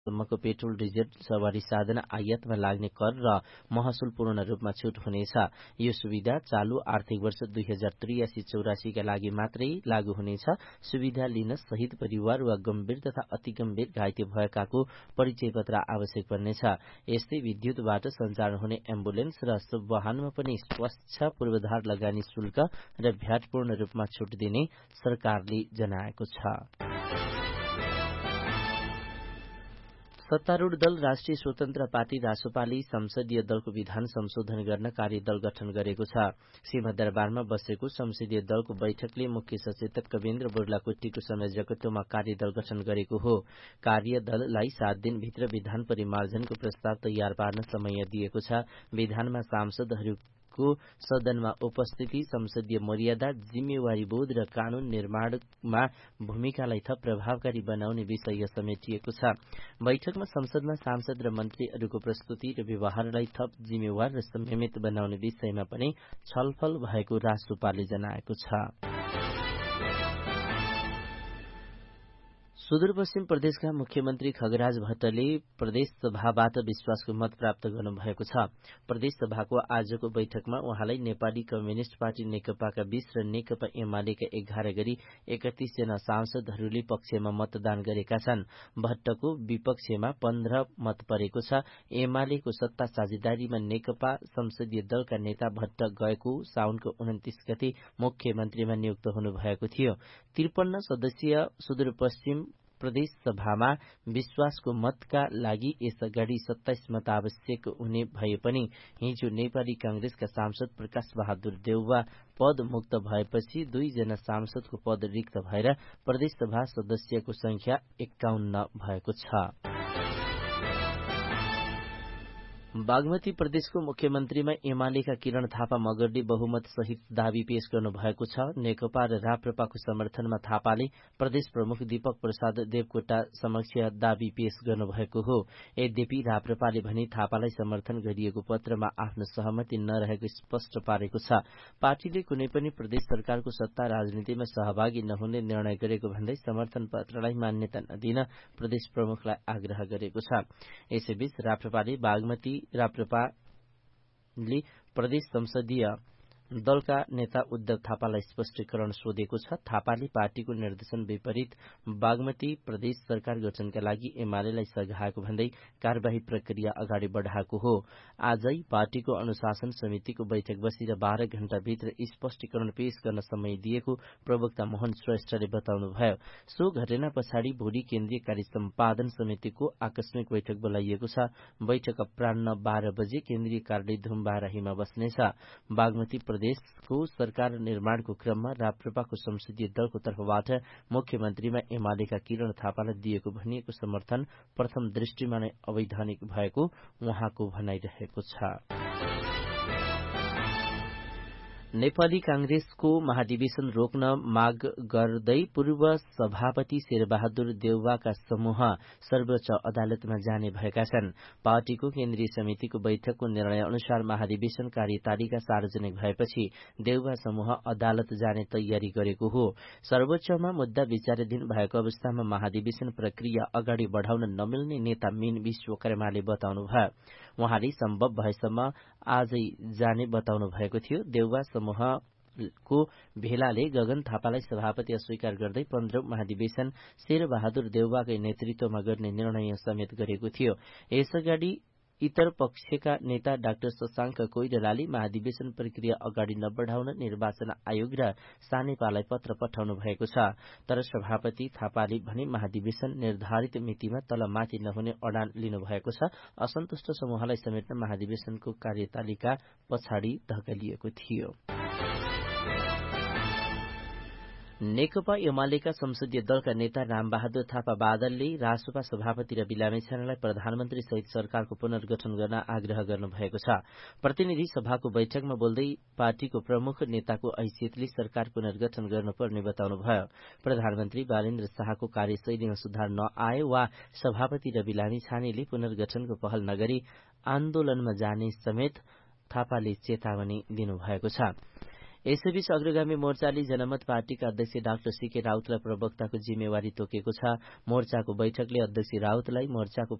सम्मको petrol diesel सवारी साधन आयातमा लाग्ने कर र महसुल पूर्ण रूपमा छूट हुनेछ। यो सुविधा चालू आर्थिक वर्ष 2083-84 का लागि मात्रै लागू हुनेछ। सुविधा लिन शहीद परिवार वा गम्भीर तथा अति गम्भीर घाइते भएकाको परिचय पत्र आवश्यक पर्नेछ। यस्तै विद्युतबाट सञ्चालन हुने एम्बुलेन्स र वाहनमा पनि स्वच्छ पूर्वाधार लगानी शुल्क र भ्याट पूर्ण रूपमा छूट दिने सरकारले जनाएको छ। सत्तारूढ़ दल राष्ट्रिय स्वतन्त्र पार्टी रासोपाले संसदीय दलको विधान संशोधन गर्न कार्यदल गठन गरेको छ। सिंहदरबारमा बसेको संसदीय दलको बैठकले मुख्य सचेतक कविन्द्र बुर्लाकुट्टीको संयोजकत्वमा कार्यदल गठन गरेको हो। कार्यदललाई 7 दिनभित्र विधान परिमार्जनको प्रस्ताव तयार पार्न समय दिएको छ। विधानमा सांसदहरूको सदनमा उपस्थिति, संसदीय मर्यादा, जिम्मेवारी बोध र कानून निर्माणमा भूमिकालाई थप प्रभावकारी बनाउने विषय समेटिएको छ। बैठकमा संसदमा सांसद र मन्त्रीहरूको प्रस्तुति र व्यवहारलाई थप जिम्मेवार र संयमित बनाउने विषयमा पनि छलफल भएको रासोपाले जनाएको छ। सुदूरपश्चिम प्रदेशका मुख्यमन्त्री खगराज भट्टले प्रदेश सभाबाट विश्वासको मत प्राप्त गर्नुभएको छ। प्रदेश सभाको आजको बैठकमा उहाँलाई नेपाली कम्युनिष्ट पार्टी नेकपाका 20 र नेकपा एमालेका 11 गरी 31 जना सांसदहरूले पक्षमा मतदान गरेका छन्। भट्टको विपक्षमा 15 मत परेको छ। एमालेको सत्ता साझेदारीमा नेकपा संसदीय दलका नेता भट्ट गएको साउनको 29 गते मुख्यमन्त्रीमा नियुक्त हुनुभएको थियो। 53 सदस्यीय सुदूरपश्चिम प्रदेश सभामा विश्वासको मतका लागि यसअगाडि 27 मत आवश्यक हुने भए पनि हिजो नेपाली कांग्रेसका सांसद प्रकाश बहादुर देउवा पद मुक्त भएपछि 2 जना सांसदको पद रिक्त भएर प्रदेश सभा सदस्यको संख्या 51 भएको छ। बागमती प्रदेशको मुख्यमन्त्रीमा एमालेका किरण थापा मगरले बहुमत सहित दावी पेश गर्नुभएको छ। नेकपा र राप्रपाको समर्थनमा थापाले प्रदेश प्रमुख दीपक प्रसाद देवकोटा समक्ष दावी पेश गर्नुभएको हो। यद्यपि राप्रपाले भने थापालाई समर्थन गरिएको पत्रमा आफ्नो सहमति नरहेको स्पष्ट पारेको छ। पार्टीले कुनै पनि प्रदेश सरकारको सत्ता राजनीतिमा सहभागी नहुने निर्णय गरेको भन्दै समर्थन पत्रलाई मान्यता नदिन प्रदेश प्रमुखलाई आग्रह गरेको छ। यसैबीच राप्रपाले बागमती राप्रपाले प्रदेश संसदीय दलका नेता उद्धव थापालाई स्पष्टीकरण सोधेको छ। थापाले पार्टीको निर्देशन विपरीत बागमती प्रदेश सरकार गठनका लागि एमालेलाई सघाएको भन्दै कार्यवाही प्रक्रिया अगाडि बढ़ाएको हो। आजै पार्टीको अनुशासन समितिको बैठक बसेर 12 घण्टाभित्र स्पष्टीकरण पेश गर्न समय दिएको प्रवक्ता मोहन श्रेष्ठले बताउनुभयो। सो घटना पछाडि भोलि केन्द्रीय कार्य सम्पादन समितिको आकस्मिक बैठक बोलाइएको छ। बैठक अपराह्न 12 बजे केन्द्रीय कार्यालय धुम्बाराहीमा बस्नेछ। बागमती प्रदेशको सरकार निर्माणको क्रममा राप्रपाको संसदीय दलको तर्फबाट मुख्यमन्त्रीमा एमालेका किरण थापालाई दिएको भनिएको समर्थन प्रथम दृष्टिमा नै अवैधानिक भएको उहाँको भनाइरहेको छ। नेपाली कांग्रेसको महाधिवेशन रोक्न माग गर्दै पूर्व सभापति शेरबहादुर देउवाका समूह सर्वोच्च अदालतमा जाने भएका छन्। पार्टीको केन्द्रीय समितिको बैठकको निर्णय अनुसार महाधिवेशन कार्यतालिका सार्वजनिक भएपछि देउवा समूह अदालत जाने तयारी गरेको हो। सर्वोच्चमा मुद्दा विचाराधीन भएको अवस्थामा महाधिवेशन प्रक्रिया अगाडि बढ़ाउन नमिल्ने नेता मीन विश्वकर्माले बताउनुभयो। उहाँले सम्भव भएसम्म आजै जाने बताउनु भएको थियो। देउवा समूहको भेलाले गगन थापालाई सभापति अस्वीकार गर्दै 15औं महाधिवेशन शेरबहादुर देउवाकै नेतृत्वमा गर्ने निर्णय समेत गरेको थियो। यसअगाडि इतर पक्षका नेता डाक्टर शशाङ्क कोइरालाले महाधिवेशन प्रक्रिया अगाडि नबढ़ाउन निर्वाचन आयोग र सानेपालाई पत्र पठाउनु भएको छ। तर सभापति थापाले भने महाधिवेशन निर्धारित मितिमा तलमाथि नहुने अडान लिनुभएको छ। असन्तुष्ट समूहलाई समेट्न महाधिवेशनको कार्यतालिका पछाडि धकेलिएको थियो। नेकपा एमालेका संसदीय दलका नेता रामबहादुर थापा बादलले रासोपा सभापति रवि लामिछानेलाई प्रधानमन्त्री सहित सरकारको पुनर्गठन गर्न आग्रह गर्नुभएको छ। प्रतिनिधि सभाको बैठकमा बोल्दै पार्टीको प्रमुख नेताको हैसियतले सरकार पुनर्गठन गर्नुपर्ने बताउनुभयो। प्रधानमन्त्री बालेन्द्र शाहको कार्यशैलीमा सुधार नआए वा सभापति रवि लामिछानेले पुनर्गठनको पहल नगरी आन्दोलनमा जाने समेत थापाले चेतावनी दिनुभएको छ। यसैबीच अग्रगामी मोर्चाले जनमत पार्टीका अध्यक्ष डाक्टर सीके राउतलाई प्रवक्ताको जिम्मेवारी तोकेको छ। मोर्चाको बैठकले अध्यक्ष राउतलाई मोर्चाको